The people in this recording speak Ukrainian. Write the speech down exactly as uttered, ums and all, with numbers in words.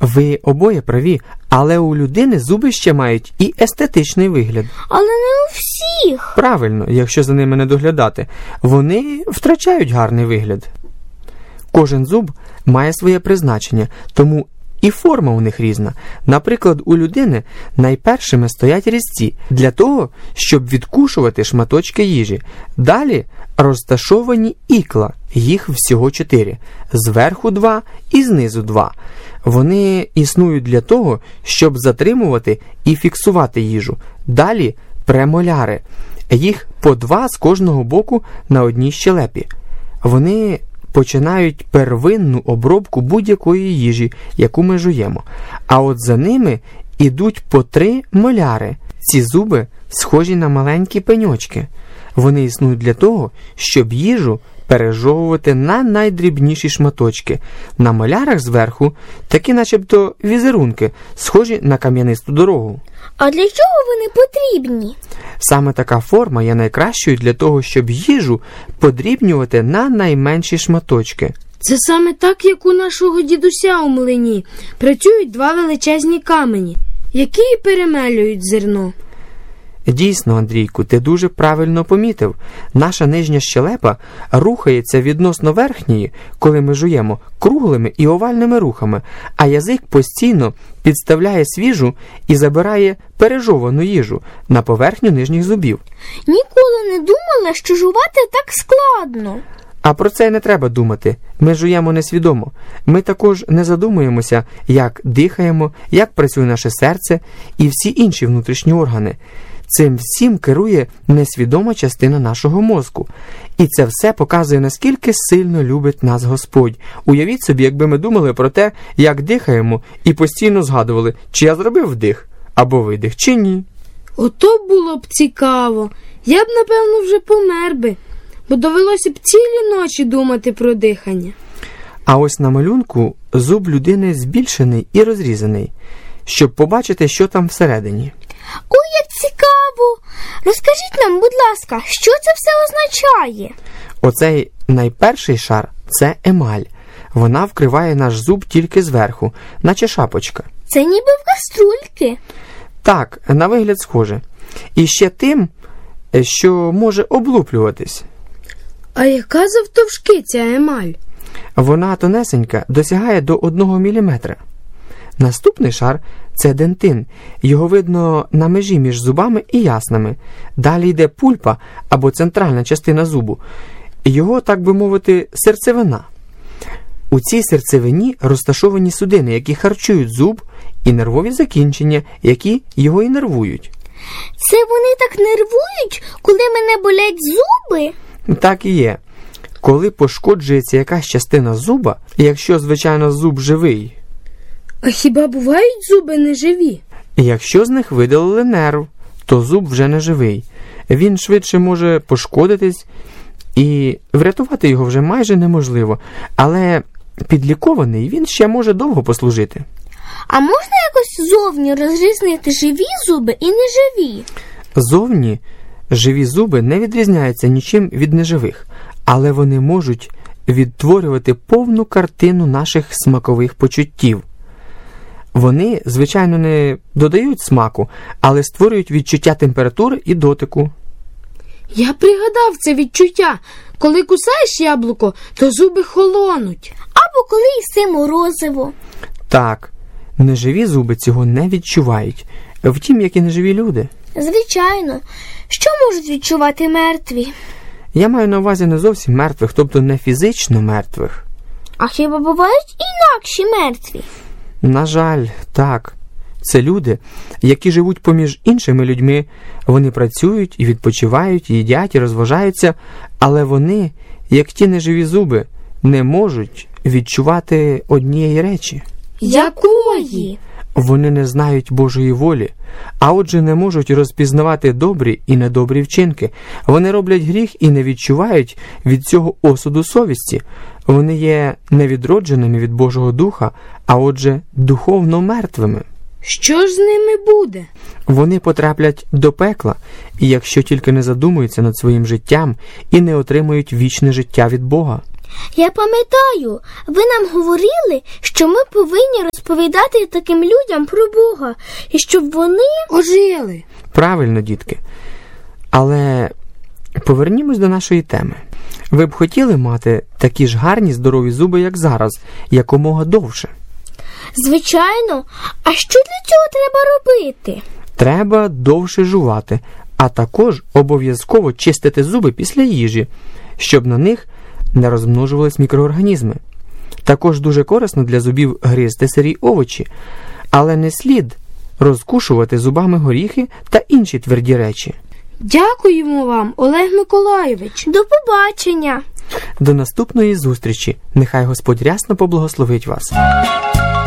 Ви обоє праві, але у людини зуби ще мають і естетичний вигляд. Але не у всіх. Правильно, якщо за ними не доглядати. Вони втрачають гарний вигляд. Кожен зуб має своє призначення, тому і форма у них різна. Наприклад, у людини найпершими стоять різці для того, щоб відкушувати шматочки їжі. Далі розташовані ікла, їх всього чотири. Зверху два і знизу два. Вони існують для того, щоб затримувати і фіксувати їжу. Далі премоляри. Їх по два з кожного боку на одній щелепі. Вони починають первинну обробку будь-якої їжі, яку ми жуємо. А от за ними ідуть по три моляри. Ці зуби схожі на маленькі пеньочки. Вони існують для того, щоб їжу пережовувати на найдрібніші шматочки. На молярах зверху такі начебто візерунки, схожі на кам'янисту дорогу. А для чого вони потрібні? Саме така форма є найкращою для того, щоб їжу подрібнювати на найменші шматочки. Це саме так, як у нашого дідуся у млині. Працюють два величезні камені, які і перемелюють зерно. Дійсно, Андрійку, ти дуже правильно помітив. Наша нижня щелепа рухається відносно верхньої, коли ми жуємо, круглими і овальними рухами, а язик постійно підставляє свіжу і забирає пережовану їжу на поверхню нижніх зубів. Ніколи не думала, що жувати так складно. А про це не треба думати. Ми жуємо несвідомо. Ми також не задумуємося, як дихаємо, як працює наше серце і всі інші внутрішні органи. Цим всім керує несвідома частина нашого мозку. І це все показує, наскільки сильно любить нас Господь. Уявіть собі, якби ми думали про те, як дихаємо, і постійно згадували, чи я зробив вдих або видих, чи ні. Ото було б цікаво. Я б, напевно, вже помер би, бо довелося б цілі ночі думати про дихання. А ось на малюнку зуб людини збільшений і розрізаний, щоб побачити, що там всередині. Ой, як цікаво! Розкажіть нам, будь ласка, що це все означає? Оцей найперший шар – це емаль. Вона вкриває наш зуб тільки зверху, наче шапочка. Це ніби в каструльки. Так, на вигляд схоже. І ще тим, що може облуплюватись. А яка завтовшки ця емаль? Вона тонесенька, досягає до одного міліметра. Наступний шар – це дентин. Його видно на межі між зубами і яснами. Далі йде пульпа або центральна частина зубу. Його, так би мовити, серцевина. У цій серцевині розташовані судини, які харчують зуб, і нервові закінчення, які його інервують. Це вони так нервують, коли мене болять зуби? Так і є. Коли пошкоджується якась частина зуба, якщо, звичайно, зуб живий. А хіба бувають зуби неживі? Якщо з них видалили нерв, то зуб вже не живий. Він швидше може пошкодитись, і врятувати його вже майже неможливо. Але підлікований він ще може довго послужити. А можна якось зовні розрізнити живі зуби і неживі? Зовні живі зуби не відрізняються нічим від неживих, але вони можуть відтворювати повну картину наших смакових почуттів. Вони, звичайно, не додають смаку, але створюють відчуття температури і дотику. Я пригадав це відчуття. Коли кусаєш яблуко, то зуби холонуть. Або коли їси морозиво. Так, неживі зуби цього не відчувають. Втім, як і неживі люди. Звичайно. Що можуть відчувати мертві? Я маю на увазі не зовсім мертвих, тобто не фізично мертвих. А хіба бувають інакші мертві? На жаль, так. Це люди, які живуть поміж іншими людьми. Вони працюють і відпочивають, і їдять, і розважаються, але вони, як ті неживі зуби, не можуть відчувати однієї речі. Якої? Вони не знають Божої волі, а отже не можуть розпізнавати добрі і недобрі вчинки. Вони роблять гріх і не відчувають від цього осуду совісті. Вони є невідродженими від Божого Духа, а отже духовно мертвими. Що ж з ними буде? Вони потраплять до пекла, якщо тільки не задумуються над своїм життям і не отримують вічне життя від Бога. Я пам'ятаю, ви нам говорили, що ми повинні розповідати таким людям про Бога, і щоб вони Ожили. Правильно, дітки. Але повернімось до нашої теми. Ви б хотіли мати такі ж гарні здорові зуби, як зараз, якомога довше? Звичайно. А що для цього треба робити? Треба довше жувати, а також обов'язково чистити зуби після їжі, щоб на них не розмножувались мікроорганізми. Також дуже корисно для зубів гризти сирі овочі, але не слід розкушувати зубами горіхи та інші тверді речі. Дякуємо вам, Олег Миколайович. До побачення! До наступної зустрічі. Нехай Господь рясно поблагословить вас.